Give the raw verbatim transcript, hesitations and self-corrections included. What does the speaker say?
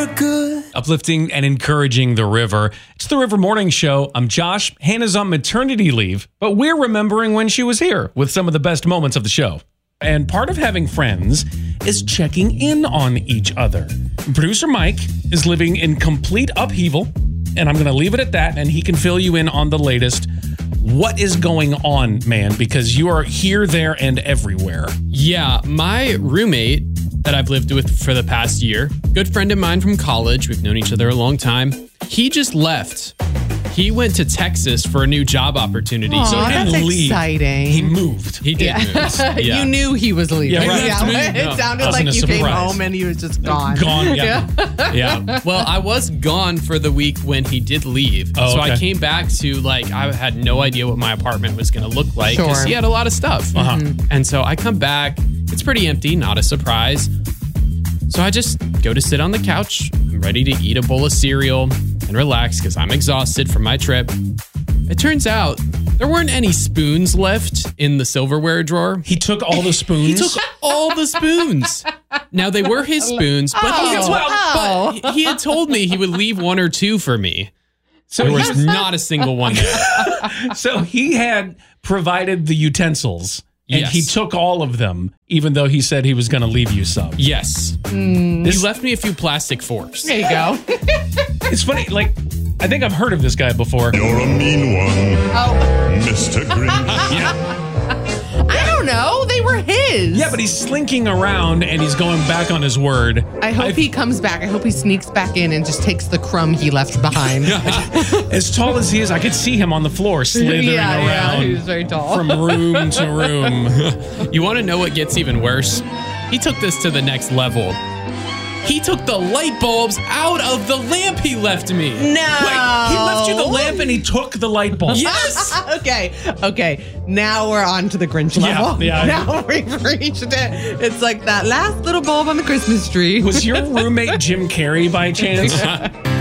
for good. Uplifting and encouraging the river. It's the River Morning Show. I'm Josh. Hannah's on maternity leave, but we're remembering when she was here with some of the best moments of the show. And part of having friends is checking in on each other. Producer Mike is living in complete upheaval, and I'm going to leave it at that, and he can fill you in on the latest. What is going on, man? Because you are here, there, and everywhere. Yeah, my roommate that I've lived with for the past year, good friend of mine from college, we've known each other a long time, he just left. He went to Texas for a new job opportunity. Aww, so he that's didn't leave. exciting. He moved. He did yeah. move. Yeah. You knew he was leaving. Yeah, right. Yeah. No, It sounded wasn't like a you came surprise. home and he was just gone. Gone, yeah. Yeah. Well, I was gone for the week when he did leave. Oh, so okay. I came back to, like, I had no idea what my apartment was going to look like because Sure. he had a lot of stuff. Uh-huh. Mm-hmm. And so I come back. It's pretty empty, not a surprise. So I just go to sit on the couch. I'm ready to eat a bowl of cereal and relax because I'm exhausted from my trip. It turns out there weren't any spoons left in the silverware drawer. He took all the spoons. He took all the spoons. Now, they were his spoons, but, he, had Oh, told, oh. but he had told me he would leave one or two for me. So There he's- was not a single one there. So he had provided the utensils, and Yes. he took all of them, even though he said he was going to leave you some. Yes. Mm. He left me a few plastic forks. There you go. It's funny, like, I think I've heard of this guy before. You're a mean one, Oh, Mister Grinch. Yeah. I don't know. They were his. Yeah, but he's slinking around and he's going back on his word. I hope I've- he comes back. I hope he sneaks back in and just takes the crumb he left behind. As tall as he is, I could see him on the floor slithering yeah, yeah, around he's very tall. from room to room. You want to know what gets even worse? He took this to the next level. He took the light bulbs out of the lamp he left me. No. Wait, he left you the lamp and he took the light bulb. Yes. okay, okay. Now we're on to the Grinch Yeah, level. yeah. Now we've reached it. It's like that last little bulb on the Christmas tree. Was your roommate Jim Carrey by chance?